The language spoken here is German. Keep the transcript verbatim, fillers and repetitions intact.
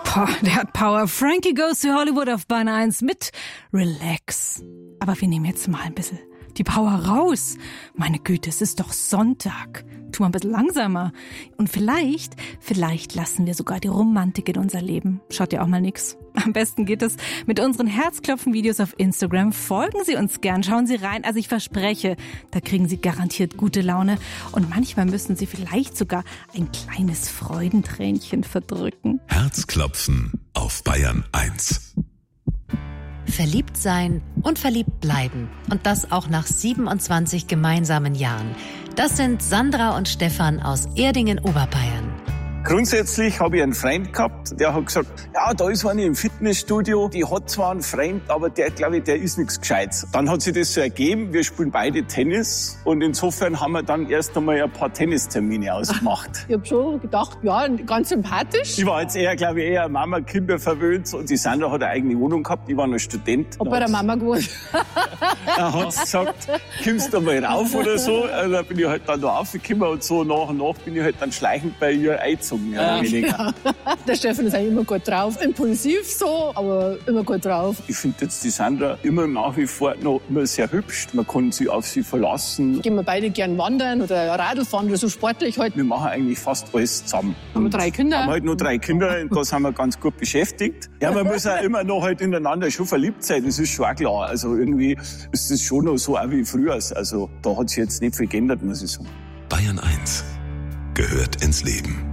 Oh, der hat Power. Frankie Goes to Hollywood auf Bahn eins mit Relax. Aber wir nehmen jetzt mal ein bisschen die Power raus. Meine Güte, es ist doch Sonntag. Tu mal ein bisschen langsamer. Und vielleicht, vielleicht lassen wir sogar die Romantik in unser Leben. Schaut ja auch mal nix. Am besten geht es mit unseren Herzklopfen-Videos auf Instagram. Folgen Sie uns gern, schauen Sie rein. Also ich verspreche, da kriegen Sie garantiert gute Laune. Und manchmal müssen Sie vielleicht sogar ein kleines Freudentränchen verdrücken. Herzklopfen auf Bayern eins. Verliebt sein und verliebt bleiben. Und das auch nach siebenundzwanzig gemeinsamen Jahren. Das sind Sandra und Stefan aus Erdingen-Oberbayern. Grundsätzlich habe ich einen Freund gehabt, der hat gesagt, ja, da ist eine im Fitnessstudio, die hat zwar einen Freund, aber der, glaube ich, der ist nichts Gescheites. Dann hat sich das so ergeben, wir spielen beide Tennis und insofern haben wir dann erst einmal ein paar Tennistermine ausgemacht. Ich habe schon gedacht, ja, ganz sympathisch. Ich war jetzt eher, glaube ich, eher Mama, Kinder verwöhnt und die Sandra hat eine eigene Wohnung gehabt, ich war noch Student. Hab bei der Mama gewohnt. Dann hat sie gesagt, kommst du mal rauf oder so, also da bin ich halt dann da raufgekommen und so nach und nach bin ich halt dann schleichend bei ihr eingezogen. Ja, ja. Der Stefan ist eigentlich immer gut drauf. Impulsiv so, aber immer gut drauf. Ich finde jetzt die Sandra immer nach wie vor noch immer sehr hübsch. Man kann sich auf sie verlassen. Gehen wir beide gern wandern oder Radl fahren oder so sportlich halt. Wir machen eigentlich fast alles zusammen. Haben wir drei Kinder? Haben halt nur drei Kinder und da sind wir ganz gut beschäftigt. Ja, man muss auch immer noch halt ineinander schon verliebt sein, das ist schon auch klar. Also irgendwie ist das schon noch so auch wie früher. Also da hat sich jetzt nicht viel geändert, muss ich sagen. Bayern eins gehört ins Leben.